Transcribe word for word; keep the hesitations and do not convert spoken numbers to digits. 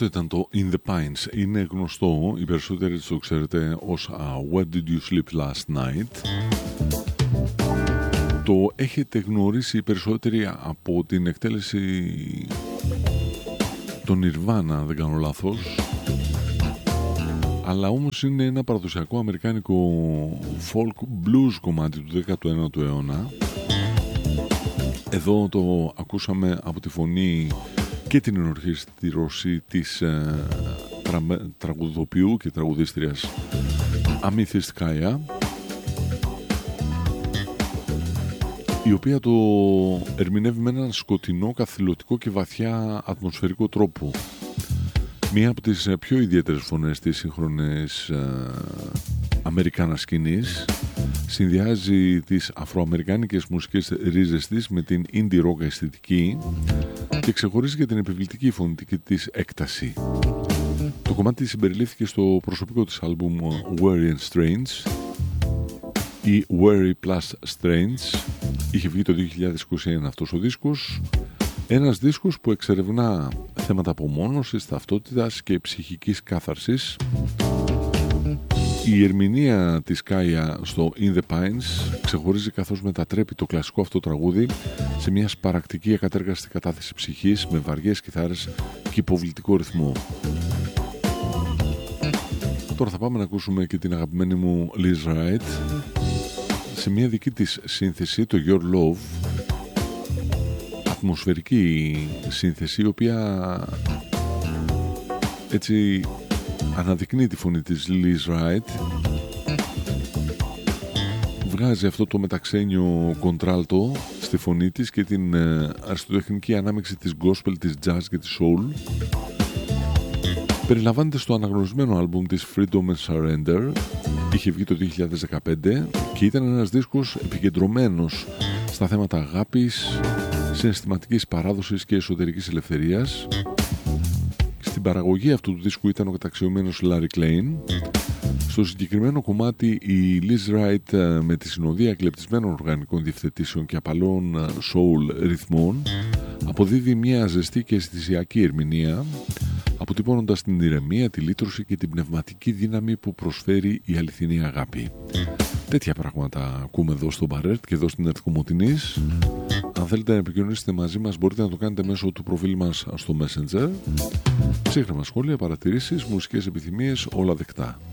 Αυτό ήταν το In the Pines. Είναι γνωστό, οι περισσότεροι το ξέρετε ως uh, Where Did You Sleep Last Night. Το έχετε γνωρίσει οι περισσότεροι από την εκτέλεση των Nirvana, αν δεν κάνω λάθος. Αλλά όμως είναι ένα παραδοσιακό αμερικάνικο folk blues κομμάτι του δέκατου ένατου αιώνα. Εδώ το ακούσαμε από τη φωνή και την ενορχιστήρωση της ε, τρα, τραγουδοποιού και τραγουδίστριας Amethyst Kaya, η οποία το ερμηνεύει με έναν σκοτεινό, καθηλωτικό και βαθιά ατμοσφαιρικό τρόπο. Μία από τις πιο ιδιαίτερες φωνές της σύγχρονης ε, αμερικάνας σκηνής, συνδυάζει τις αφροαμερικάνικες μουσικές ρίζες της με την indie rock αισθητική και ξεχωρίζει για την επιβλητική φωνητική της έκταση. Το κομμάτι συμπεριλήφθηκε στο προσωπικό της άλμπουμ Weary and Strange ή Weary Plus Strange. Είχε βγει το δύο χιλιάδες είκοσι ένα αυτός ο δίσκος, ένας δίσκος που εξερευνά θέματα απομόνωσης, ταυτότητας και ψυχικής κάθαρσης. Η ερμηνεία της Κάια στο In the Pines ξεχωρίζει καθώς μετατρέπει το κλασικό αυτό τραγούδι σε μια σπαρακτική ακατέργαστη κατάθεση ψυχής με βαριές κιθάρες και υποβλητικό ρυθμό. Τώρα θα πάμε να ακούσουμε και την αγαπημένη μου Liz Wright σε μια δική της σύνθεση, το Your Love, ατμοσφαιρική σύνθεση, η οποία έτσι αναδεικνύει τη φωνή της Liz Wright, βγάζει αυτό το μεταξένιο κοντράλτο στη φωνή της και την αριστοτεχνική ανάμειξη της gospel, της jazz και της soul. Περιλαμβάνεται στο αναγνωρισμένο άλμπουμ της Freedom and Surrender, είχε βγει το δύο χιλιάδες δεκαπέντε και ήταν ένας δίσκος επικεντρωμένος στα θέματα αγάπης, συναισθηματικής παράδοσης και εσωτερικής ελευθερίας. Στην παραγωγή αυτού του δίσκου ήταν ο καταξιωμένος Larry Klein. Στο συγκεκριμένο κομμάτι η Liz Wright με τη συνοδεία κλεπτισμένων οργανικών διευθετήσεων και απαλών soul ρυθμών αποδίδει μια ζεστή και αισθησιακή ερμηνεία, αποτυπώνοντας την ηρεμία, τη λύτρωση και την πνευματική δύναμη που προσφέρει η αληθινή αγάπη. Τέτοια πράγματα ακούμε εδώ στο Μπαρέρτ και εδώ στην Ερθκομοτηνής. Αν θέλετε να επικοινωνήσετε μαζί μας, μπορείτε να το κάνετε μέσω του προφίλ μας στο Messenger. Ψύχραμα σχόλια, παρατηρήσεις, μουσικές επιθυμίες, όλα δεκτά.